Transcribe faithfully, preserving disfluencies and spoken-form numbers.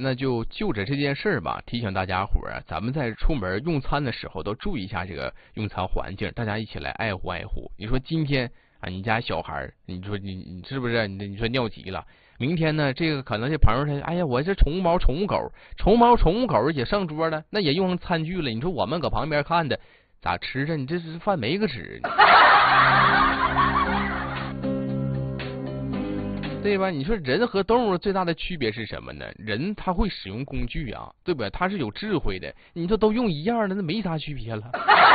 那就就着这件事儿吧，提醒大家伙儿啊，咱们在出门用餐的时候都注意一下这个用餐环境，大家一起来爱护爱护。你说今天啊，你家小孩儿，你说你你是不是你你说尿急了？明天呢，这个可能这朋友他，哎呀，我这宠物猫、宠物狗、宠物猫、宠物狗也上桌了，那也用上餐具了。你说我们搁旁边看的，咋吃着？你这是饭没个吃，对吧？你说人和动物最大的区别是什么呢？人他会使用工具啊，对吧？他是有智慧的。你说都用一样的，那没啥区别了。